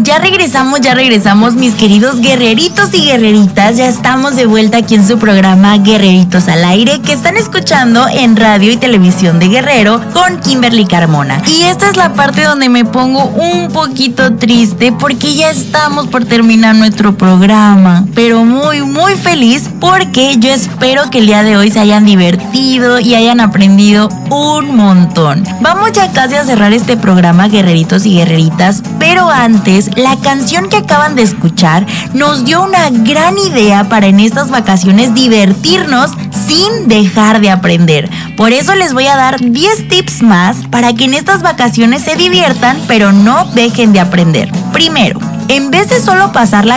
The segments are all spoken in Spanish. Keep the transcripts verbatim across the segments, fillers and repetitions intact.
Ya regresamos, ya regresamos, mis queridos guerreritos y guerreritas. Ya estamos de vuelta aquí en su programa Guerreritos al Aire, que están escuchando en Radio y Televisión de Guerrero con Kimberly Carmona. Y esta es la parte donde me pongo un poquito triste porque ya estamos por terminar nuestro programa, pero muy, muy feliz porque yo espero que el día de hoy se hayan divertido y hayan aprendido un montón. Vamos ya casi a cerrar este programa, guerreritos y guerreritas, pero antes, la canción que acaban de escuchar nos dio una gran idea para en estas vacaciones divertirnos sin dejar de aprender. Por eso les voy a dar diez tips más para que en estas vacaciones se diviertan, pero no dejen de aprender. Primero, en vez de solo pasarla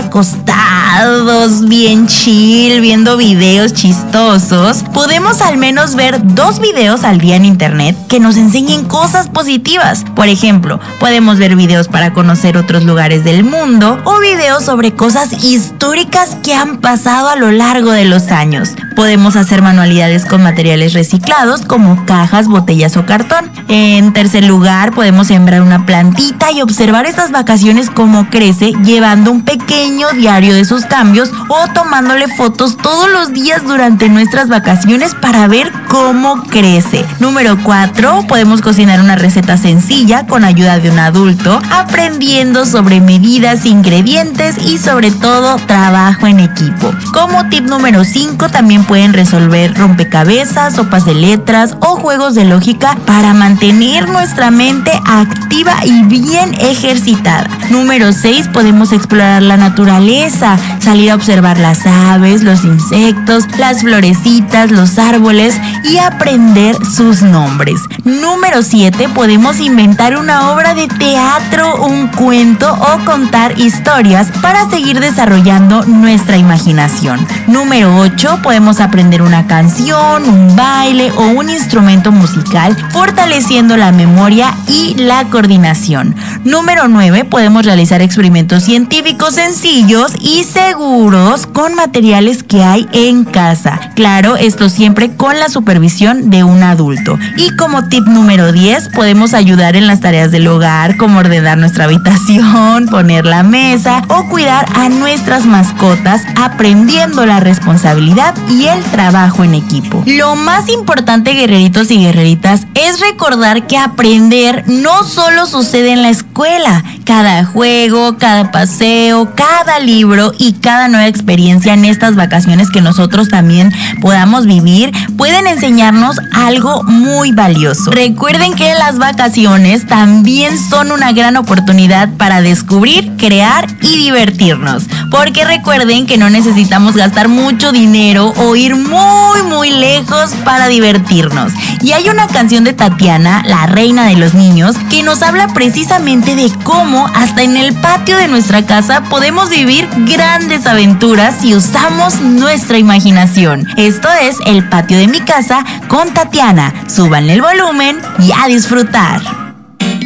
acostados, bien chill, viendo videos chistosos, podemos al menos ver dos videos al día en internet que nos enseñen cosas positivas. Por ejemplo, podemos ver videos para conocer otros lugares del mundo o videos sobre cosas históricas que han pasado a lo largo de los años. Podemos hacer manualidades con materiales reciclados como cajas, botellas o cartón. En tercer lugar, podemos sembrar una plantita y observar estas vacaciones cómo crece, llevando un pequeño diario de sus cambios o tomándole fotos todos los días durante nuestras vacaciones para ver cómo crece. Número cuatro, podemos cocinar una receta sencilla con ayuda de un adulto, aprendiendo sobre medidas, ingredientes y sobre todo trabajo en equipo. Como tip número cinco, también pueden resolver rompecabezas, sopas de letras o juegos de lógica para mantener nuestra mente activa y bien ejercitada. Número seis, podemos explorar la naturaleza, salir a observar las aves, los insectos, las florecitas, los árboles y aprender sus nombres. Número siete, podemos inventar una obra de teatro, un cuento o contar historias para seguir desarrollando nuestra imaginación. Número ocho, podemos aprender una canción, un baile o un instrumento musical, fortaleciendo la memoria y la coordinación. Número nueve, podemos realizar experimentos científicos sencillos y seguros con materiales que hay en casa. Claro, esto siempre con la supervisión de un adulto. Y como tip número diez, podemos ayudar en las tareas del hogar, como ordenar nuestra habitación, poner la mesa o cuidar a nuestras mascotas, aprendiendo la responsabilidad y el trabajo en equipo. Lo más importante, guerreritos y guerreritas, es recordar que aprender no solo sucede en la escuela. Cada juego, cada paseo, cada libro y cada nueva experiencia en estas vacaciones que nosotros también podamos vivir pueden enseñarnos algo muy valioso. Recuerden que las vacaciones también son una gran oportunidad para descubrir, crear y divertirnos, porque recuerden que no necesitamos gastar mucho dinero o ir muy muy lejos para divertirnos. Y hay una canción de Tatiana, la reina de los niños, que nos habla precisamente de cómo hasta en el patio de nuestra casa podemos vivir grandes aventuras si usamos nuestra imaginación. Esto es El patio de mi casa con Tatiana. Súbanle el volumen y a disfrutar.